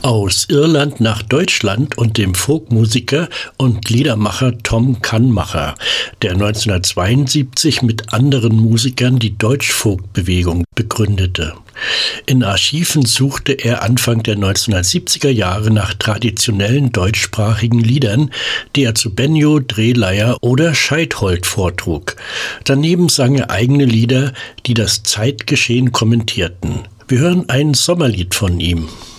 Aus Irland nach Deutschland und dem Folkmusiker und Liedermacher Tom Kanmacher, der 1972 mit anderen Musikern die Deutschfolkbewegung begründete. In Archiven suchte er Anfang der 1970er Jahre nach traditionellen deutschsprachigen Liedern, die er zu Benjo, Drehleier oder Scheidhold vortrug. Daneben sang er eigene Lieder, die das Zeitgeschehen kommentierten. Wir hören ein Sommerlied von ihm.